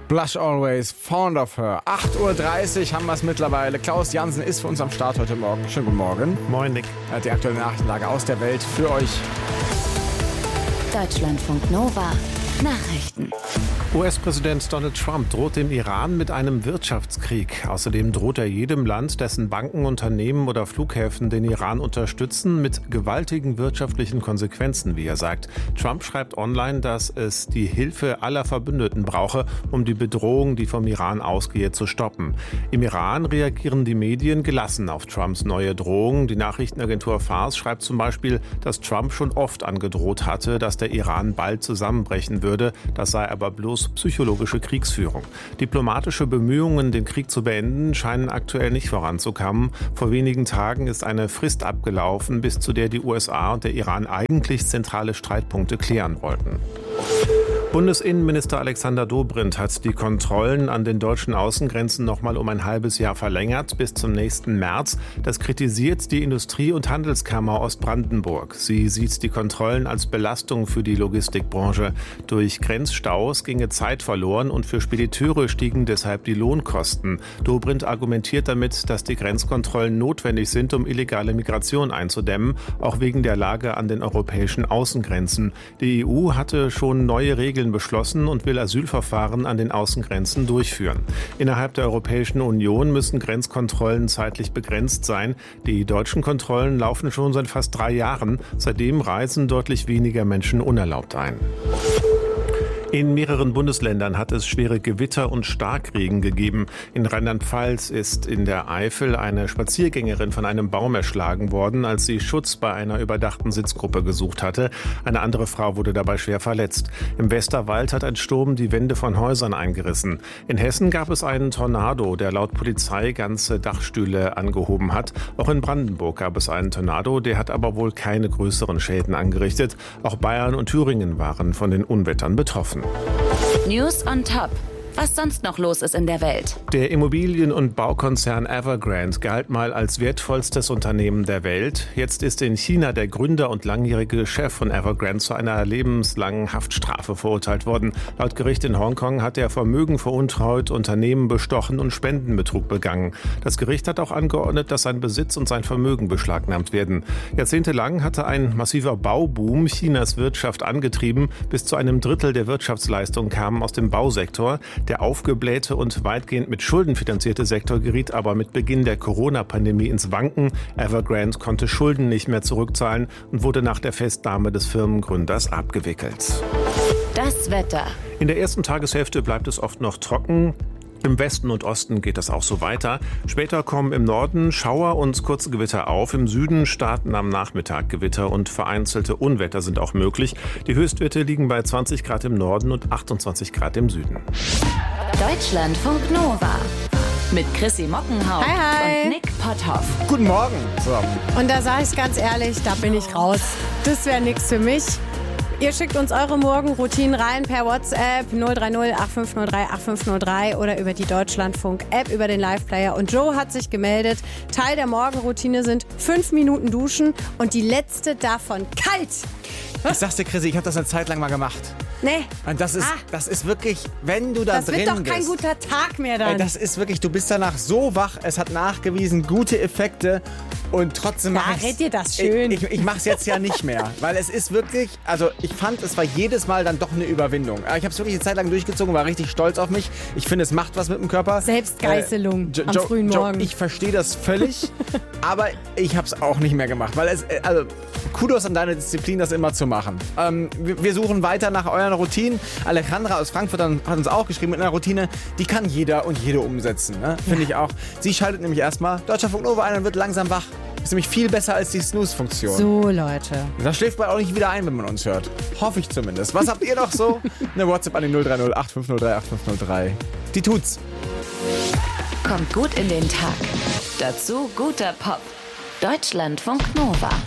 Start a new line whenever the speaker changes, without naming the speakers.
Blush Always, Fond of Her. 8.30 Uhr haben wir es mittlerweile. Klaus Jansen ist für uns am Start heute Morgen. Schönen guten Morgen.
Moin, Nick.
Die aktuelle Nachrichtenlage aus der Welt für euch.
Deutschlandfunk Nova. Nachrichten.
US-Präsident Donald Trump droht dem Iran mit einem Wirtschaftskrieg. Außerdem droht er jedem Land, dessen Banken, Unternehmen oder Flughäfen den Iran unterstützen, mit gewaltigen wirtschaftlichen Konsequenzen, wie er sagt. Trump schreibt online, dass es die Hilfe aller Verbündeten brauche, um die Bedrohung, die vom Iran ausgehe, zu stoppen. Im Iran reagieren die Medien gelassen auf Trumps neue Drohung. Die Nachrichtenagentur Fars schreibt zum Beispiel, dass Trump schon oft angedroht hatte, dass der Iran bald zusammenbrechen würde. Das sei aber bloß psychologische Kriegsführung. Diplomatische Bemühungen, den Krieg zu beenden, scheinen aktuell nicht voranzukommen. Vor wenigen Tagen ist eine Frist abgelaufen, bis zu der die USA und der Iran eigentlich zentrale Streitpunkte klären wollten. Bundesinnenminister Alexander Dobrindt hat die Kontrollen an den deutschen Außengrenzen noch mal um ein halbes Jahr verlängert, bis zum nächsten März. Das kritisiert die Industrie- und Handelskammer Ostbrandenburg. Sie sieht die Kontrollen als Belastung für die Logistikbranche. Durch Grenzstaus ginge Zeit verloren und für Spediteure stiegen deshalb die Lohnkosten. Dobrindt argumentiert damit, dass die Grenzkontrollen notwendig sind, um illegale Migration einzudämmen, auch wegen der Lage an den europäischen Außengrenzen. Die EU hatte schon neue Regeln beschlossen und will Asylverfahren an den Außengrenzen durchführen. Innerhalb der Europäischen Union müssen Grenzkontrollen zeitlich begrenzt sein. Die deutschen Kontrollen laufen schon seit fast 3 Jahren. Seitdem reisen deutlich weniger Menschen unerlaubt ein. In mehreren Bundesländern hat es schwere Gewitter und Starkregen gegeben. In Rheinland-Pfalz ist in der Eifel eine Spaziergängerin von einem Baum erschlagen worden, als sie Schutz bei einer überdachten Sitzgruppe gesucht hatte. Eine andere Frau wurde dabei schwer verletzt. Im Westerwald hat ein Sturm die Wände von Häusern eingerissen. In Hessen gab es einen Tornado, der laut Polizei ganze Dachstühle angehoben hat. Auch in Brandenburg gab es einen Tornado, der hat aber wohl keine größeren Schäden angerichtet. Auch Bayern und Thüringen waren von den Unwettern betroffen.
News on Top. Was sonst noch los ist in der Welt.
Der Immobilien- und Baukonzern Evergrande galt mal als wertvollstes Unternehmen der Welt. Jetzt ist in China der Gründer und langjährige Chef von Evergrande zu einer lebenslangen Haftstrafe verurteilt worden. Laut Gericht in Hongkong hat er Vermögen veruntreut, Unternehmen bestochen und Spendenbetrug begangen. Das Gericht hat auch angeordnet, dass sein Besitz und sein Vermögen beschlagnahmt werden. Jahrzehntelang hatte ein massiver Bauboom Chinas Wirtschaft angetrieben. Bis zu einem Drittel der Wirtschaftsleistung kamen aus dem Bausektor. Der aufgeblähte und weitgehend mit Schulden finanzierte Sektor geriet aber mit Beginn der Corona-Pandemie ins Wanken. Evergrande konnte Schulden nicht mehr zurückzahlen und wurde nach der Festnahme des Firmengründers abgewickelt.
Das Wetter.
In der ersten Tageshälfte bleibt es oft noch trocken. Im Westen und Osten geht das auch so weiter. Später kommen im Norden Schauer und kurze Gewitter auf. Im Süden starten am Nachmittag Gewitter und vereinzelte Unwetter sind auch möglich. Die Höchstwerte liegen bei 20 Grad im Norden und 28 Grad im Süden.
Deutschlandfunk Nova. Mit Chrissy Mockenhaupt
Hi.
und Nick Potthoff.
Guten Morgen zusammen.
Und da sage ich ganz ehrlich, da bin ich raus. Das wäre nichts für mich. Ihr schickt uns eure Morgenroutinen rein per WhatsApp 030 8503 8503 oder über die Deutschlandfunk-App, über den Live-Player. Und Joe hat sich gemeldet. Teil der Morgenroutine sind 5 Minuten duschen und die letzte davon kalt.
Ich sag's dir, Chrissy, ich habe das eine Zeit lang mal gemacht.
Nee.
Und das ist wirklich, wenn du da
Das
drin
wird doch
bist.
kein guter Tag mehr dann.
Das ist wirklich, du bist danach so wach, es hat nachgewiesen, gute Effekte und trotzdem
Da
mach ich's.
red dir das schön.
Ich mach's jetzt ja nicht mehr, weil es ist wirklich, also ich fand, es war jedes Mal dann doch eine Überwindung. Ich habe es wirklich eine Zeit lang durchgezogen, war richtig stolz auf mich. Ich finde, es macht was mit dem Körper.
Selbstgeißelung am frühen Morgen.
Ich verstehe das völlig, aber ich habe es auch nicht mehr gemacht, weil also Kudos an deine Disziplin, das immer zu machen. Wir suchen weiter nach euren Routinen. Alejandra aus Frankfurt hat uns auch geschrieben mit einer Routine, die kann jeder und jede umsetzen. Ne? Finde ich auch. Sie schaltet nämlich erstmal Deutschlandfunk Nova ein und wird langsam wach. Ist nämlich viel besser als die Snooze-Funktion.
So, Leute.
Da schläft man auch nicht wieder ein, wenn man uns hört. Hoffe ich zumindest. Was habt ihr noch so? Eine WhatsApp an die 030 8503 8503. Die tut's.
Kommt gut in den Tag. Dazu guter Pop. Deutschlandfunk Nova.